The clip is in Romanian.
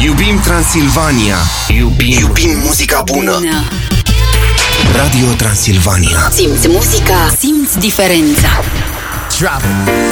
Iubim Transilvania. Iubim muzica bună. Radio Transilvania. Simți muzica, simți diferența. Drop it.